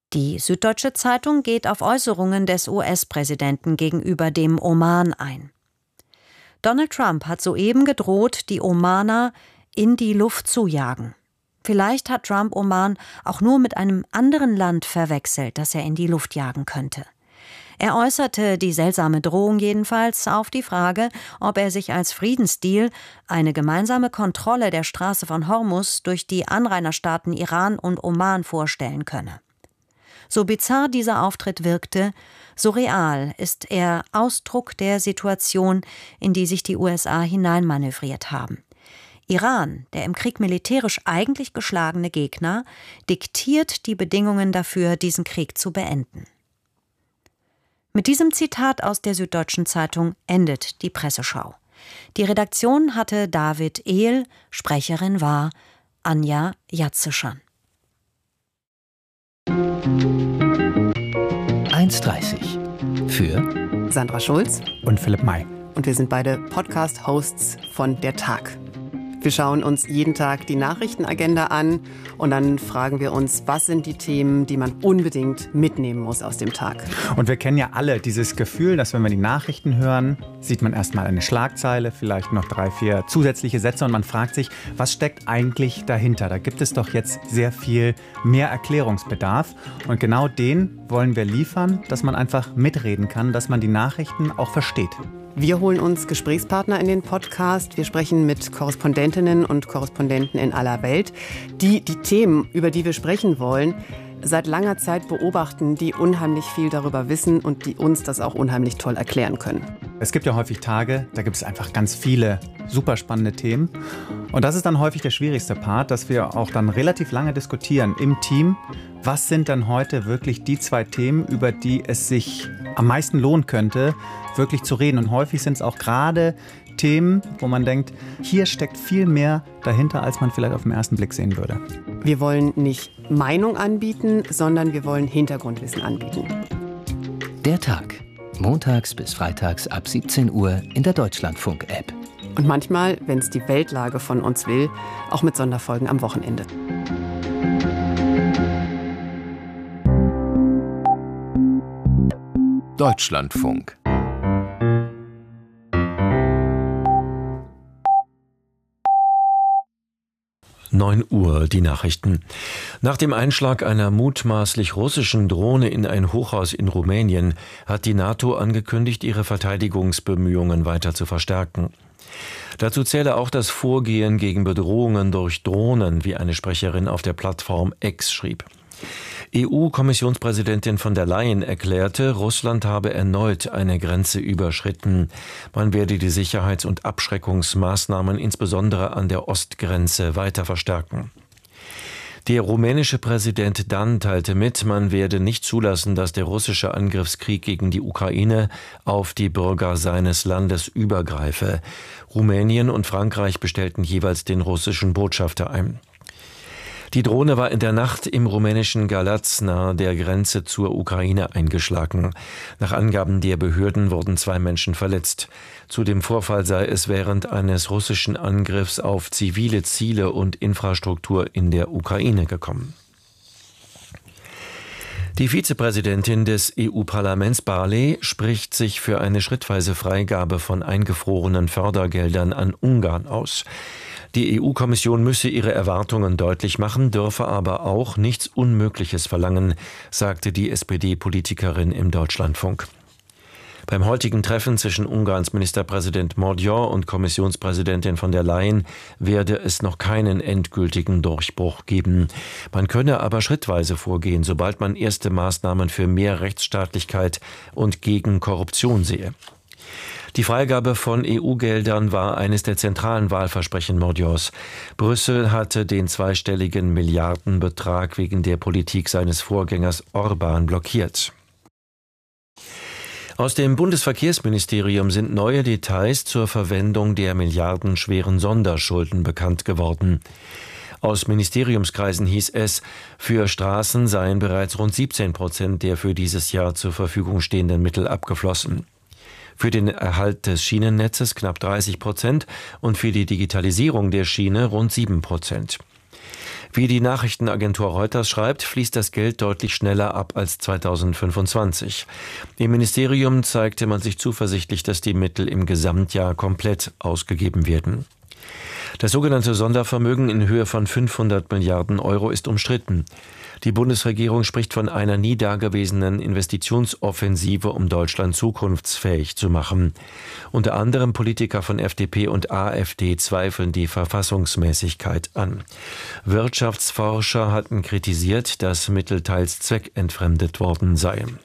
Die Süddeutsche Zeitung geht auf Äußerungen des US-Präsidenten gegenüber dem Oman ein. Donald Trump hat soeben gedroht, die Omaner in die Luft zu jagen. Vielleicht hat Trump Oman auch nur mit einem anderen Land verwechselt, das er in die Luft jagen könnte. Er äußerte die seltsame Drohung jedenfalls auf die Frage, ob er sich als Friedensdeal eine gemeinsame Kontrolle der Straße von Hormuz durch die Anrainerstaaten Iran und Oman vorstellen könne. So bizarr dieser Auftritt wirkte, so real ist er Ausdruck der Situation, in die sich die USA hineinmanövriert haben. Iran, der im Krieg militärisch eigentlich geschlagene Gegner, diktiert die Bedingungen dafür, diesen Krieg zu beenden. Mit diesem Zitat aus der Süddeutschen Zeitung endet die Presseschau. Die Redaktion hatte David Ehl, Sprecherin war Anja Jatzeschan. 1:30 für Sandra Schulz und Philipp May. Und wir sind beide Podcast-Hosts von Der Tag. Wir schauen uns jeden Tag die Nachrichtenagenda an und dann fragen wir uns, was sind die Themen, die man unbedingt mitnehmen muss aus dem Tag. Und wir kennen ja alle dieses Gefühl, dass wenn wir die Nachrichten hören, sieht man erstmal eine Schlagzeile, vielleicht noch 3, 4 zusätzliche Sätze und man fragt sich, was steckt eigentlich dahinter? Da gibt es doch jetzt sehr viel mehr Erklärungsbedarf und genau den wollen wir liefern, dass man einfach mitreden kann, dass man die Nachrichten auch versteht. Wir holen uns Gesprächspartner in den Podcast. Wir sprechen mit Korrespondentinnen und Korrespondenten in aller Welt, die die Themen, über die wir sprechen wollen, seit langer Zeit beobachten, die unheimlich viel darüber wissen und die uns das auch unheimlich toll erklären können. Es gibt ja häufig Tage, da gibt es einfach ganz viele super spannende Themen. Und das ist dann häufig der schwierigste Part, dass wir auch dann relativ lange diskutieren im Team. Was sind dann heute wirklich die 2 Themen, über die es sich am meisten lohnen könnte, wirklich zu reden? Und häufig sind es auch gerade Themen, wo man denkt, hier steckt viel mehr dahinter, als man vielleicht auf den ersten Blick sehen würde. Wir wollen nicht Meinung anbieten, sondern wir wollen Hintergrundwissen anbieten. Der Tag. Montags bis freitags ab 17 Uhr in der Deutschlandfunk-App. Und manchmal, wenn es die Weltlage von uns will, auch mit Sonderfolgen am Wochenende. Deutschlandfunk. Uhr, die Nachrichten. Nach dem Einschlag einer mutmaßlich russischen Drohne in ein Hochhaus in Rumänien hat die NATO angekündigt, ihre Verteidigungsbemühungen weiter zu verstärken. Dazu zähle auch das Vorgehen gegen Bedrohungen durch Drohnen, wie eine Sprecherin auf der Plattform X schrieb. EU-Kommissionspräsidentin von der Leyen erklärte, Russland habe erneut eine Grenze überschritten. Man werde die Sicherheits- und Abschreckungsmaßnahmen insbesondere an der Ostgrenze weiter verstärken. Der rumänische Präsident Dan teilte mit, man werde nicht zulassen, dass der russische Angriffskrieg gegen die Ukraine auf die Bürger seines Landes übergreife. Rumänien und Frankreich bestellten jeweils den russischen Botschafter ein. Die Drohne war in der Nacht im rumänischen Galați nahe der Grenze zur Ukraine eingeschlagen. Nach Angaben der Behörden wurden 2 Menschen verletzt. Zu dem Vorfall sei es während eines russischen Angriffs auf zivile Ziele und Infrastruktur in der Ukraine gekommen. Die Vizepräsidentin des EU-Parlaments Barley spricht sich für eine schrittweise Freigabe von eingefrorenen Fördergeldern an Ungarn aus. Die EU-Kommission müsse ihre Erwartungen deutlich machen, dürfe aber auch nichts Unmögliches verlangen, sagte die SPD-Politikerin im Deutschlandfunk. Beim heutigen Treffen zwischen Ungarns Ministerpräsident Magyar und Kommissionspräsidentin von der Leyen werde es noch keinen endgültigen Durchbruch geben. Man könne aber schrittweise vorgehen, sobald man erste Maßnahmen für mehr Rechtsstaatlichkeit und gegen Korruption sehe. Die Freigabe von EU-Geldern war eines der zentralen Wahlversprechen Magyars. Brüssel hatte den zweistelligen Milliardenbetrag wegen der Politik seines Vorgängers Orbán blockiert. Aus dem Bundesverkehrsministerium sind neue Details zur Verwendung der milliardenschweren Sonderschulden bekannt geworden. Aus Ministeriumskreisen hieß es, für Straßen seien bereits rund 17% der für dieses Jahr zur Verfügung stehenden Mittel abgeflossen. Für den Erhalt des Schienennetzes knapp 30% und für die Digitalisierung der Schiene rund 7%. Wie die Nachrichtenagentur Reuters schreibt, fließt das Geld deutlich schneller ab als 2025. Im Ministerium zeigte man sich zuversichtlich, dass die Mittel im Gesamtjahr komplett ausgegeben werden. Das sogenannte Sondervermögen in Höhe von 500 Milliarden Euro ist umstritten. Die Bundesregierung spricht von einer nie dagewesenen Investitionsoffensive, um Deutschland zukunftsfähig zu machen. Unter anderem Politiker von FDP und AfD zweifeln die Verfassungsmäßigkeit an. Wirtschaftsforscher hatten kritisiert, dass Mittel teils zweckentfremdet worden seien.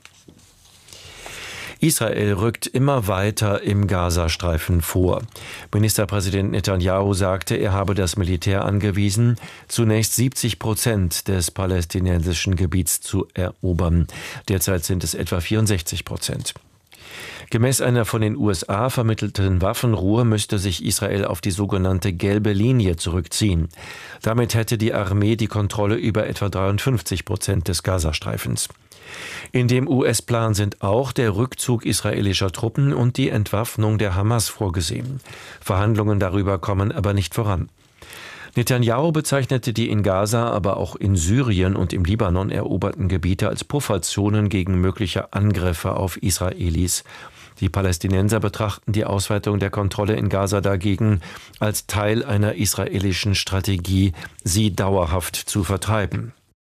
Israel rückt immer weiter im Gazastreifen vor. Ministerpräsident Netanyahu sagte, er habe das Militär angewiesen, zunächst 70% des palästinensischen Gebiets zu erobern. Derzeit sind es etwa 64%. Gemäß einer von den USA vermittelten Waffenruhe müsste sich Israel auf die sogenannte gelbe Linie zurückziehen. Damit hätte die Armee die Kontrolle über etwa 53% des Gazastreifens. In dem US-Plan sind auch der Rückzug israelischer Truppen und die Entwaffnung der Hamas vorgesehen. Verhandlungen darüber kommen aber nicht voran. Netanyahu bezeichnete die in Gaza, aber auch in Syrien und im Libanon eroberten Gebiete als Pufferzonen gegen mögliche Angriffe auf Israelis. Die Palästinenser betrachten die Ausweitung der Kontrolle in Gaza dagegen als Teil einer israelischen Strategie, sie dauerhaft zu vertreiben.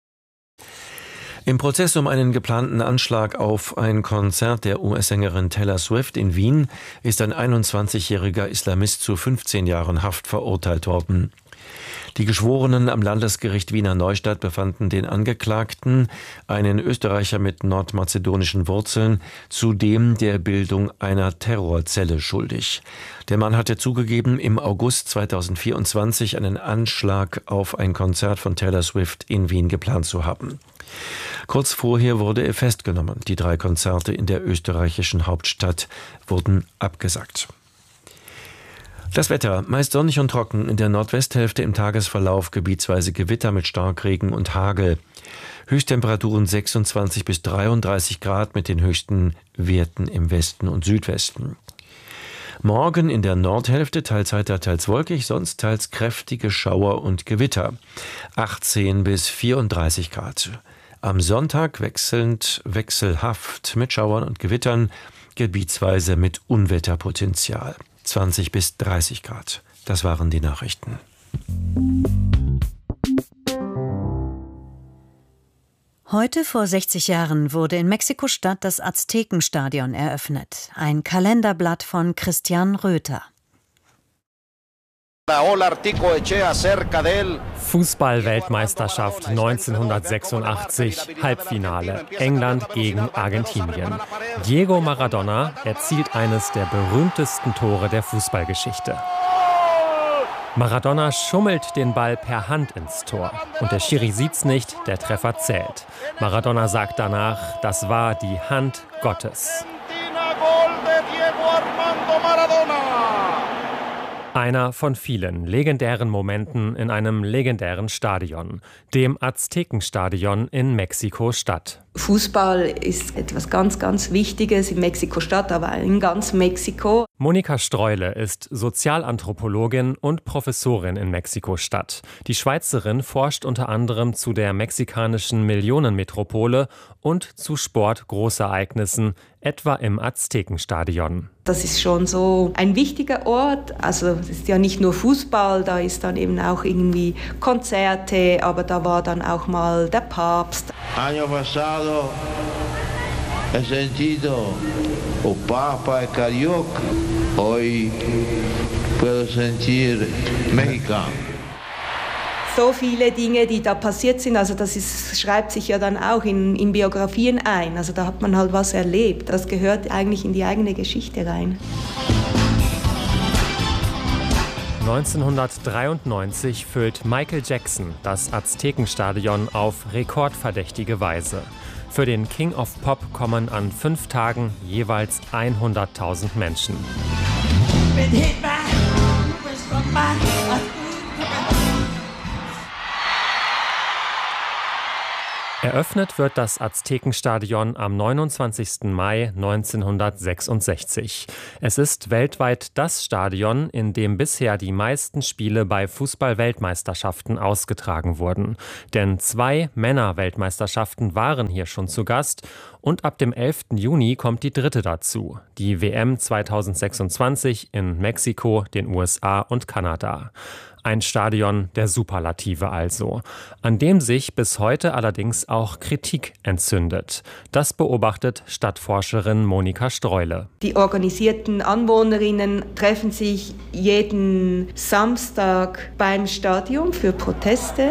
Im Prozess um einen geplanten Anschlag auf ein Konzert der US-Sängerin Taylor Swift in Wien ist ein 21-jähriger Islamist zu 15 Jahren Haft verurteilt worden. Die Geschworenen am Landesgericht Wiener Neustadt befanden den Angeklagten, einen Österreicher mit nordmazedonischen Wurzeln, zudem der Bildung einer Terrorzelle schuldig. Der Mann hatte zugegeben, im August 2024 einen Anschlag auf ein Konzert von Taylor Swift in Wien geplant zu haben. Kurz vorher wurde er festgenommen. Die 3 Konzerte in der österreichischen Hauptstadt wurden abgesagt. Das Wetter, meist sonnig und trocken, in der Nordwesthälfte im Tagesverlauf gebietsweise Gewitter mit Starkregen und Hagel. Höchsttemperaturen 26 bis 33 Grad mit den höchsten Werten im Westen und Südwesten. Morgen in der Nordhälfte teils heiter, teils wolkig, sonst teils kräftige Schauer und Gewitter. 18 bis 34 Grad. Am Sonntag wechselhaft mit Schauern und Gewittern, gebietsweise mit Unwetterpotenzial. 20 bis 30 Grad. Das waren die Nachrichten. Heute vor 60 Jahren wurde in Mexiko-Stadt das Aztekenstadion eröffnet. Ein Kalenderblatt von Christian Röther. Fußball-Weltmeisterschaft 1986, Halbfinale, England gegen Argentinien. Diego Maradona erzielt eines der berühmtesten Tore der Fußballgeschichte. Maradona schummelt den Ball per Hand ins Tor. Und der Schiri sieht's nicht, der Treffer zählt. Maradona sagt danach, das war die Hand Gottes. Einer von vielen legendären Momenten in einem legendären Stadion, dem Aztekenstadion in Mexiko-Stadt. Fußball ist etwas ganz, ganz Wichtiges in Mexiko-Stadt, aber in ganz Mexiko. Monika Streule ist Sozialanthropologin und Professorin in Mexiko-Stadt. Die Schweizerin forscht unter anderem zu der mexikanischen Millionenmetropole und zu Sportgroßereignissen, etwa im Aztekenstadion. Das ist schon so ein wichtiger Ort. Also es ist ja nicht nur Fußball, da ist dann eben auch irgendwie Konzerte, aber da war dann auch mal der Papst. Año pasado he sentido o Papa es carioca, hoy puedo sentir mexicano. So viele Dinge, die da passiert sind, also schreibt sich ja dann auch in Biografien ein. Also da hat man halt was erlebt. Das gehört eigentlich in die eigene Geschichte rein. 1993 füllt Michael Jackson das Aztekenstadion auf rekordverdächtige Weise. Für den King of Pop kommen an 5 Tagen jeweils 100.000 Menschen. Eröffnet wird das Aztekenstadion am 29. Mai 1966. Es ist weltweit das Stadion, in dem bisher die meisten Spiele bei Fußball-Weltmeisterschaften ausgetragen wurden. Denn 2 Männer-Weltmeisterschaften waren hier schon zu Gast und ab dem 11. Juni kommt die 3. dazu, die WM 2026 in Mexiko, den USA und Kanada. Ein Stadion der Superlative also, an dem sich bis heute allerdings auch Kritik entzündet. Das beobachtet Stadtforscherin Monika Streule. Die organisierten Anwohnerinnen treffen sich jeden Samstag beim Stadion für Proteste.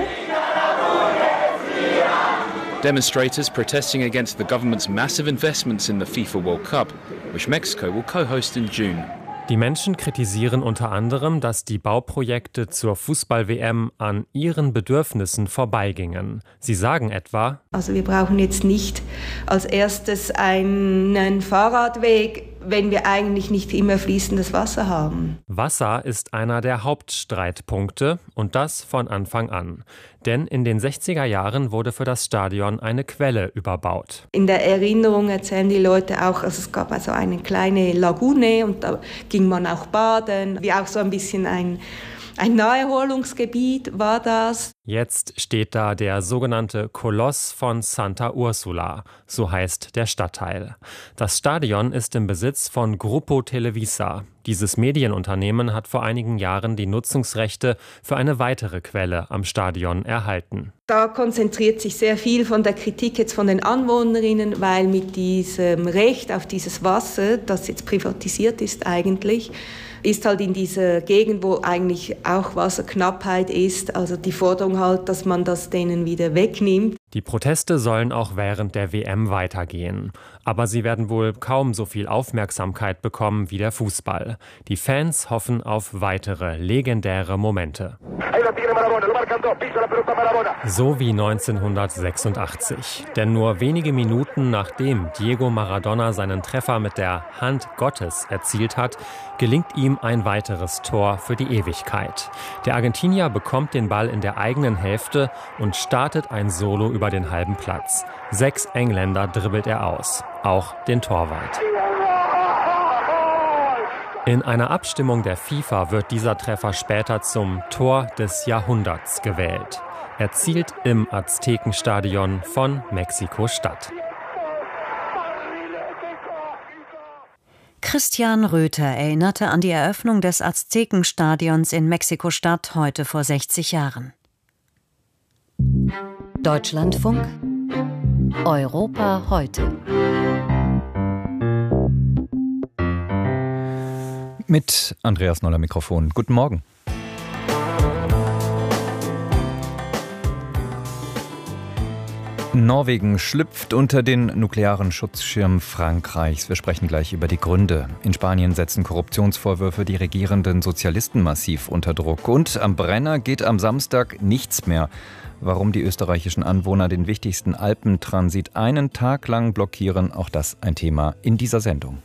Demonstrators protesting against the government's massive investments in the FIFA World Cup, which Mexico will co-host in June. Die Menschen kritisieren unter anderem, dass die Bauprojekte zur Fußball-WM an ihren Bedürfnissen vorbeigingen. Sie sagen etwa: Also wir brauchen jetzt nicht als erstes einen Fahrradweg, wenn wir eigentlich nicht immer fließendes Wasser haben. Wasser ist einer der Hauptstreitpunkte und das von Anfang an. Denn in den 60er Jahren wurde für das Stadion eine Quelle überbaut. In der Erinnerung erzählen die Leute auch, also es gab also eine kleine Lagune und da ging man auch baden, wie auch so ein bisschen ein Naherholungsgebiet war das. Jetzt steht da der sogenannte Koloss von Santa Ursula, so heißt der Stadtteil. Das Stadion ist im Besitz von Grupo Televisa. Dieses Medienunternehmen hat vor einigen Jahren die Nutzungsrechte für eine weitere Quelle am Stadion erhalten. Da konzentriert sich sehr viel von der Kritik jetzt von den Anwohnerinnen, weil mit diesem Recht auf dieses Wasser, das jetzt privatisiert ist eigentlich, ist halt in dieser Gegend, wo eigentlich auch Wasserknappheit ist, also die Forderung halt, dass man das denen wieder wegnimmt. Die Proteste sollen auch während der WM weitergehen. Aber sie werden wohl kaum so viel Aufmerksamkeit bekommen wie der Fußball. Die Fans hoffen auf weitere legendäre Momente. So wie 1986. Denn nur wenige Minuten nachdem Diego Maradona seinen Treffer mit der Hand Gottes erzielt hat, gelingt ihm ein weiteres Tor für die Ewigkeit. Der Argentinier bekommt den Ball in der eigenen Hälfte und startet ein Solo über den halben Platz. 6 Engländer dribbelt er aus, auch den Torwart. In einer Abstimmung der FIFA wird dieser Treffer später zum Tor des Jahrhunderts gewählt. Erzielt im Aztekenstadion von Mexiko-Stadt. Christian Röther erinnerte an die Eröffnung des Aztekenstadions in Mexiko-Stadt heute vor 60 Jahren. Deutschlandfunk Europa heute. Mit Andreas Noller Mikrofon. Guten Morgen. Norwegen schlüpft unter den nuklearen Schutzschirm Frankreichs. Wir sprechen gleich über die Gründe. In Spanien setzen Korruptionsvorwürfe die regierenden Sozialisten massiv unter Druck. Und am Brenner geht am Samstag nichts mehr. Warum die österreichischen Anwohner den wichtigsten Alpentransit einen Tag lang blockieren, auch das ein Thema in dieser Sendung.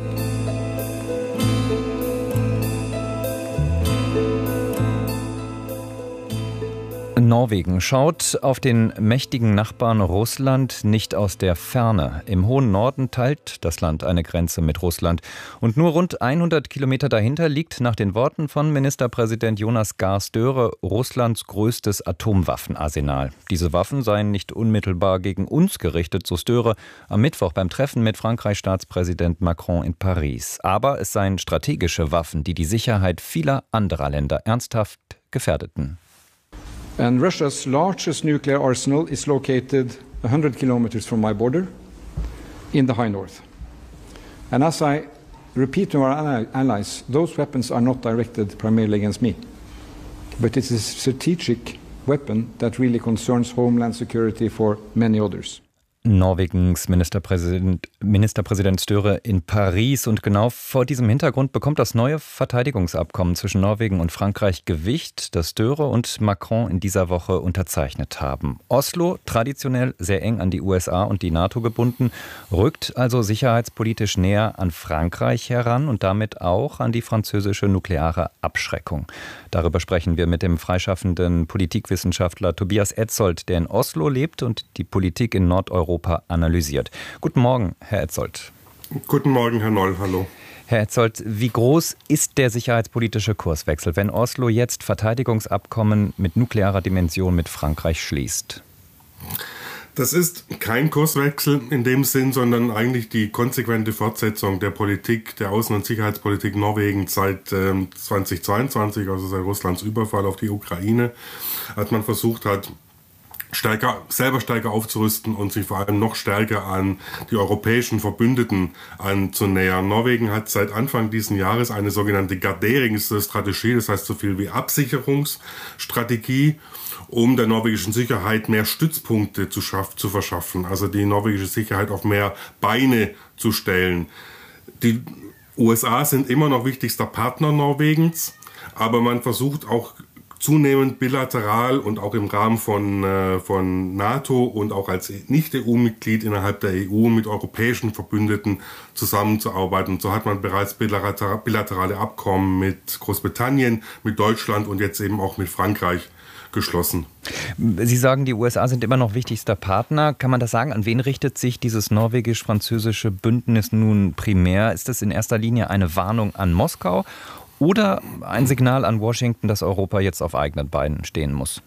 Norwegen schaut auf den mächtigen Nachbarn Russland nicht aus der Ferne. Im hohen Norden teilt das Land eine Grenze mit Russland. Und nur rund 100 Kilometer dahinter liegt nach den Worten von Ministerpräsident Jonas Gahr Støre Russlands größtes Atomwaffenarsenal. Diese Waffen seien nicht unmittelbar gegen uns gerichtet, so Støre am Mittwoch beim Treffen mit Frankreichs Staatspräsident Macron in Paris. Aber es seien strategische Waffen, die die Sicherheit vieler anderer Länder ernsthaft gefährdeten. And Russia's largest nuclear arsenal is located 100 kilometers from my border in the high north. And as I repeat to our allies, those weapons are not directed primarily against me. But it's a strategic weapon that really concerns homeland security for many others. Norwegens Ministerpräsident Støre in Paris. Und genau vor diesem Hintergrund bekommt das neue Verteidigungsabkommen zwischen Norwegen und Frankreich Gewicht, das Støre und Macron in dieser Woche unterzeichnet haben. Oslo, traditionell sehr eng an die USA und die NATO gebunden, rückt also sicherheitspolitisch näher an Frankreich heran und damit auch an die französische nukleare Abschreckung. Darüber sprechen wir mit dem freischaffenden Politikwissenschaftler Tobias Etzold, der in Oslo lebt und die Politik in Nordeuropa analysiert. Guten Morgen, Herr Etzold. Guten Morgen, Herr Noll. Hallo. Herr Etzold, wie groß ist der sicherheitspolitische Kurswechsel, wenn Oslo jetzt Verteidigungsabkommen mit nuklearer Dimension mit Frankreich schließt? Das ist kein Kurswechsel in dem Sinn, sondern eigentlich die konsequente Fortsetzung der Politik, der Außen- und Sicherheitspolitik Norwegens seit 2022, also seit Russlands Überfall auf die Ukraine, als man versucht hat, selber stärker aufzurüsten und sich vor allem noch stärker an die europäischen Verbündeten anzunähern. Norwegen hat seit Anfang dieses Jahres eine sogenannte Garderingsstrategie, das heißt so viel wie Absicherungsstrategie, um der norwegischen Sicherheit mehr Stützpunkte zu verschaffen, also die norwegische Sicherheit auf mehr Beine zu stellen. Die USA sind immer noch wichtigster Partner Norwegens, aber man versucht auch zunehmend bilateral und auch im Rahmen von NATO und auch als Nicht-EU-Mitglied innerhalb der EU mit europäischen Verbündeten zusammenzuarbeiten. Und so hat man bereits bilaterale Abkommen mit Großbritannien, mit Deutschland und jetzt eben auch mit Frankreich geschlossen. Sie sagen, die USA sind immer noch wichtigster Partner. Kann man das sagen? An wen richtet sich dieses norwegisch-französische Bündnis nun primär? Ist das in erster Linie eine Warnung an Moskau oder ein Signal an Washington, dass Europa jetzt auf eigenen Beinen stehen muss?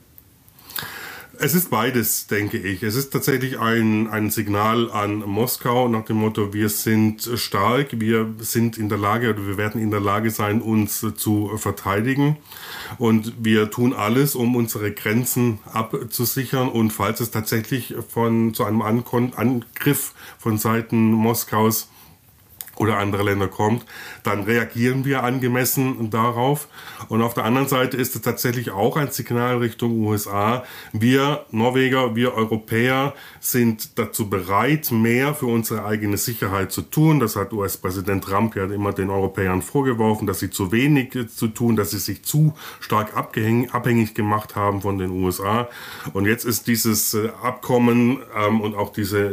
Es ist beides, denke ich. Es ist tatsächlich ein Signal an Moskau nach dem Motto, wir sind stark, wir sind in der Lage oder wir werden in der Lage sein, uns zu verteidigen. Und wir tun alles, um unsere Grenzen abzusichern. Und falls es tatsächlich zu einem Angriff von Seiten Moskaus oder andere Länder kommt, dann reagieren wir angemessen darauf. Und auf der anderen Seite ist es tatsächlich auch ein Signal Richtung USA. Wir Norweger, wir Europäer sind dazu bereit, mehr für unsere eigene Sicherheit zu tun. Das hat US-Präsident Trump ja immer den Europäern vorgeworfen, dass sie zu wenig zu tun, dass sie sich zu stark abhängig gemacht haben von den USA. Und jetzt ist dieses Abkommen und auch dieser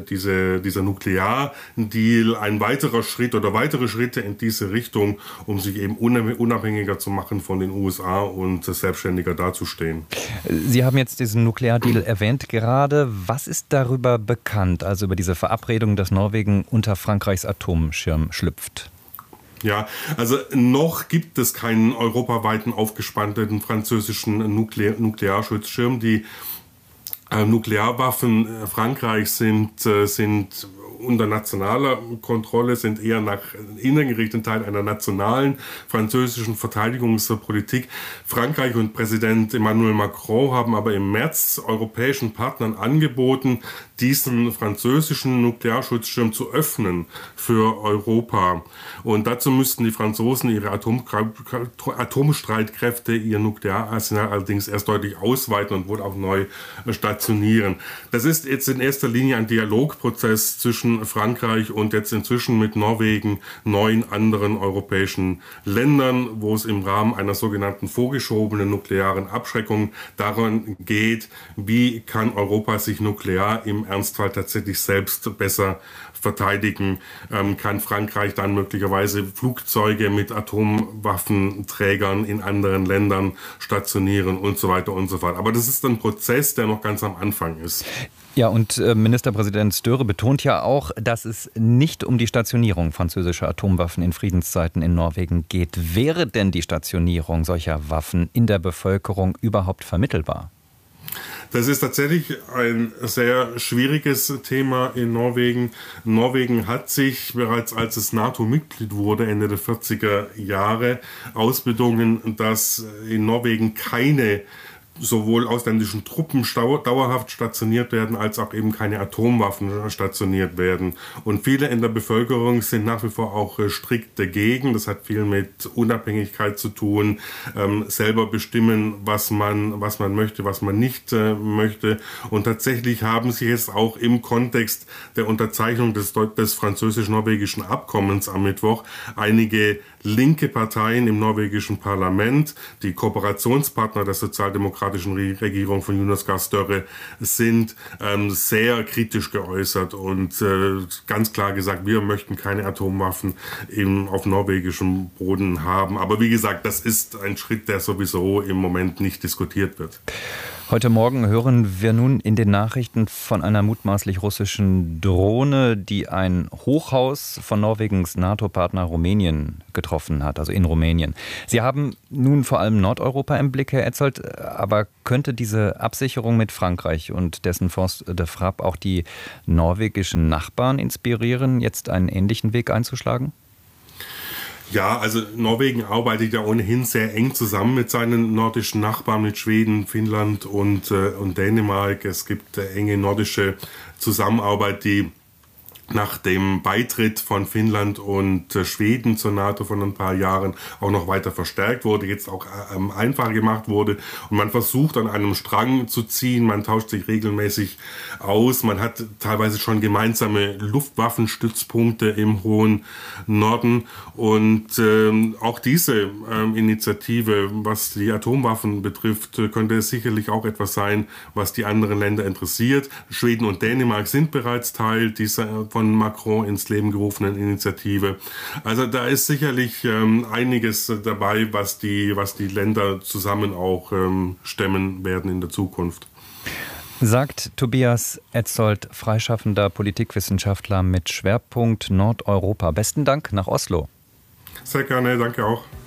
Nukleardeal ein weiterer Schritt oder weitere Schritte in diese Richtung, um sich eben unabhängiger zu machen von den USA und selbstständiger dazustehen. Sie haben jetzt diesen Nukleardeal erwähnt gerade. Was ist darüber bekannt, also über diese Verabredung, dass Norwegen unter Frankreichs Atomschirm schlüpft? Ja, also noch gibt es keinen europaweiten aufgespannten französischen Nuklearschutzschirm. Die Nuklearwaffen Frankreichs sind unter nationaler Kontrolle, sind eher nach innen gerichtet, Teil einer nationalen französischen Verteidigungspolitik. Frankreich und Präsident Emmanuel Macron haben aber im März europäischen Partnern angeboten, diesen französischen Nuklearschutzschirm zu öffnen für Europa. Und dazu müssten die Franzosen ihre Atomstreitkräfte, ihr Nukleararsenal allerdings erst deutlich ausweiten und wohl auch neu stationieren. Das ist jetzt in erster Linie ein Dialogprozess zwischen Frankreich und jetzt inzwischen mit Norwegen 9 anderen europäischen Ländern, wo es im Rahmen einer sogenannten vorgeschobenen nuklearen Abschreckung daran geht, wie kann Europa sich nuklear im Ernstfall tatsächlich selbst besser verteidigen, kann Frankreich dann möglicherweise Flugzeuge mit Atomwaffenträgern in anderen Ländern stationieren und so weiter und so fort. Aber das ist ein Prozess, der noch ganz am Anfang ist. Ja, und Ministerpräsident Støre betont ja auch, dass es nicht um die Stationierung französischer Atomwaffen in Friedenszeiten in Norwegen geht. Wäre denn die Stationierung solcher Waffen in der Bevölkerung überhaupt vermittelbar? Das ist tatsächlich ein sehr schwieriges Thema in Norwegen. Norwegen hat sich bereits, als es NATO-Mitglied wurde, Ende der 40er Jahre, ausbedungen, dass in Norwegen keine sowohl ausländischen Truppen dauerhaft stationiert werden, als auch eben keine Atomwaffen stationiert werden. Und viele in der Bevölkerung sind nach wie vor auch strikt dagegen. Das hat viel mit Unabhängigkeit zu tun, selber bestimmen, was man möchte, was man nicht möchte. Und tatsächlich haben sich jetzt auch im Kontext der Unterzeichnung des französisch-norwegischen Abkommens am Mittwoch einige linke Parteien im norwegischen Parlament, die Kooperationspartner der sozialdemokratischen Regierung von Jonas Gahr Støre, sind sehr kritisch geäußert und ganz klar gesagt, wir möchten keine Atomwaffen auf norwegischem Boden haben. Aber wie gesagt, das ist ein Schritt, der sowieso im Moment nicht diskutiert wird. Heute Morgen hören wir nun in den Nachrichten von einer mutmaßlich russischen Drohne, die ein Hochhaus von Norwegens NATO-Partner Rumänien getroffen hat, also in Rumänien. Sie haben nun vor allem Nordeuropa im Blick, Herr Etzold, aber könnte diese Absicherung mit Frankreich und dessen Force de Frappe auch die norwegischen Nachbarn inspirieren, jetzt einen ähnlichen Weg einzuschlagen? Ja, also Norwegen arbeitet ja ohnehin sehr eng zusammen mit seinen nordischen Nachbarn, mit Schweden, Finnland und Dänemark. Es gibt enge nordische Zusammenarbeit, die nach dem Beitritt von Finnland und Schweden zur NATO von ein paar Jahren auch noch weiter verstärkt wurde, jetzt auch einfacher gemacht wurde. Und man versucht an einem Strang zu ziehen, man tauscht sich regelmäßig aus, man hat teilweise schon gemeinsame Luftwaffenstützpunkte im hohen Norden. Und auch diese Initiative, was die Atomwaffen betrifft, könnte sicherlich auch etwas sein, was die anderen Länder interessiert. Schweden und Dänemark sind bereits Teil dieser von Macron ins Leben gerufenen Initiative. Also da ist sicherlich einiges dabei, was die Länder zusammen auch stemmen werden in der Zukunft. Sagt Tobias Etzold, freischaffender Politikwissenschaftler mit Schwerpunkt Nordeuropa. Besten Dank nach Oslo. Sehr gerne, danke auch.